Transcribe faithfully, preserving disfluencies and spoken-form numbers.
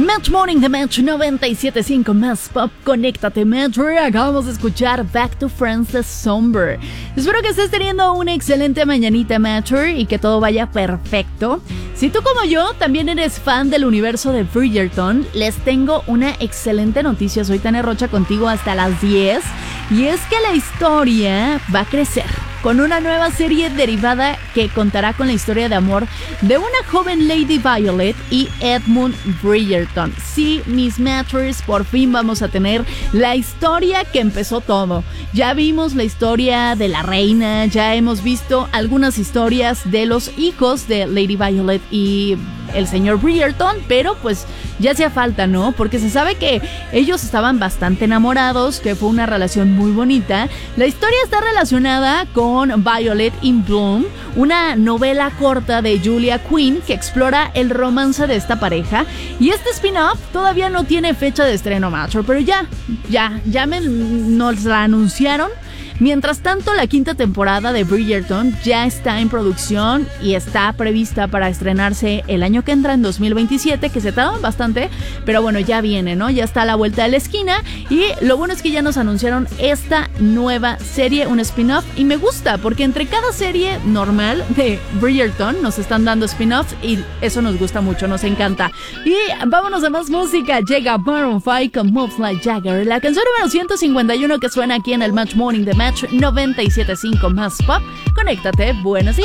Match Morning de Match noventa y siete punto cinco más pop. Conéctate, Match. Acabamos de escuchar Back to Friends de Somber. Espero que estés teniendo una excelente mañanita, Matcher, y que todo vaya perfecto. Si tú como yo también eres fan del universo de Bridgerton, les tengo una excelente noticia. Soy Tania Rocha contigo hasta las diez. Y es que la historia va a crecer con una nueva serie derivada que contará con la historia de amor de una joven Lady Violet y Edmund Bridgerton. Sí, mis Matchers, por fin vamos a tener la historia que empezó todo. Ya vimos la historia de la reina, ya hemos visto algunas historias de los hijos de Lady Violet y el señor Bridgerton, pero pues ya hacía falta, ¿no? Porque se sabe que ellos estaban bastante enamorados, que fue una relación muy bonita. La historia está relacionada con Violet in Bloom, una novela corta de Julia Quinn que explora el romance de esta pareja. Y este spin-off todavía no tiene fecha de estreno, macho, pero ya, ya, ya me, nos la anunciaron. Mientras tanto, la quinta temporada de Bridgerton ya está en producción y está prevista para estrenarse el año que entra, en dos mil veintisiete, que se tardan bastante, pero bueno, ya viene, ¿no? Ya está a la vuelta de la esquina y lo bueno es que ya nos anunciaron esta nueva serie, un spin-off, y me gusta porque entre cada serie normal de Bridgerton nos están dando spin-offs y eso nos gusta mucho, nos encanta. Y vámonos a más música. Llega Maroon cinco con Moves Like Jagger, la canción número ciento cincuenta y uno que suena aquí en el Match Morning de Match noventa y siete punto cinco más pop. Conéctate, buenos días.